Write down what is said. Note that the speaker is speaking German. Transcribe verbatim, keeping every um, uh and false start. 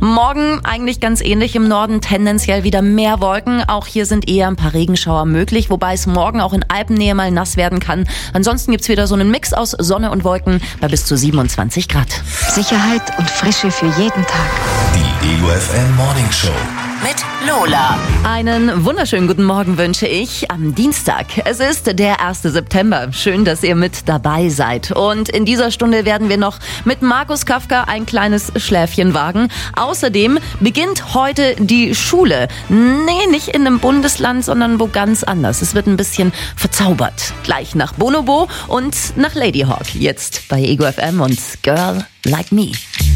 Morgen eigentlich ganz ähnlich im Norden, tendenziell wieder mehr Wolken. Auch hier sind eher ein paar Regenschauer möglich, wobei es morgen auch in Alpennähe mal nass werden kann. Ansonsten gibt's wieder so einen Mix aus Sonne und Wolken bei bis zu siebenundzwanzig Grad. Sicherheit und Frische für jeden Tag. Die E U F M Morning Show. Mit Lola. Einen wunderschönen guten Morgen wünsche ich am Dienstag. Es ist der erste September. Schön, dass ihr mit dabei seid. Und in dieser Stunde werden wir noch mit Markus Kafka ein kleines Schläfchen wagen. Außerdem beginnt heute die Schule. Nee, nicht in einem Bundesland, sondern wo ganz anders. Es wird ein bisschen verzaubert. Gleich nach Bonobo und nach Ladyhawk. Jetzt bei E U F M und Girl Like Me.